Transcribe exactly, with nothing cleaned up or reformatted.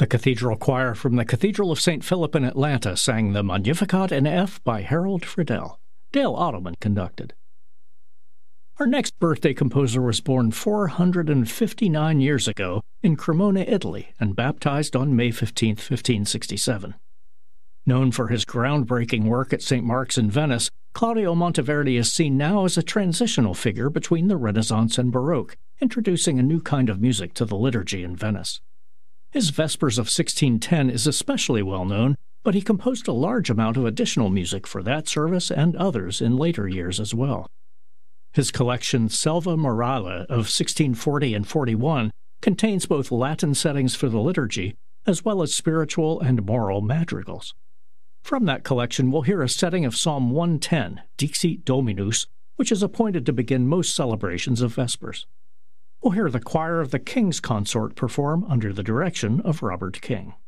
The Cathedral Choir from the Cathedral of Saint Philip in Atlanta sang the Magnificat in F by Harold Friedel. Dale Ottoman conducted. Our next birthday composer was born four hundred fifty-nine years ago in Cremona, Italy, and baptized on May fifteenth, fifteen sixty-seven. Known for his groundbreaking work at Saint Mark's in Venice, Claudio Monteverdi is seen now as a transitional figure between the Renaissance and Baroque, introducing a new kind of music to the liturgy in Venice. His Vespers of sixteen ten is especially well known, but he composed a large amount of additional music for that service and others in later years as well. His collection Selva Morale of sixteen forty and forty-one contains both Latin settings for the liturgy as well as spiritual and moral madrigals. From that collection, we'll hear a setting of Psalm one ten, Dixit Dominus, which is appointed to begin most celebrations of Vespers. We'll hear the choir of the King's Consort perform under the direction of Robert King.